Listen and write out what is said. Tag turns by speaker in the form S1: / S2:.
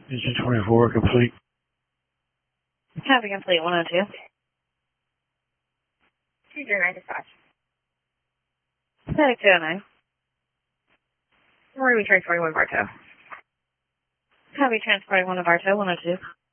S1: Engine 24 complete.
S2: Copy complete 102.
S3: 209 dispatch.
S2: Static 209.
S3: Where are we transporting one Bartow?
S2: Copy transporting one of Bartow 102.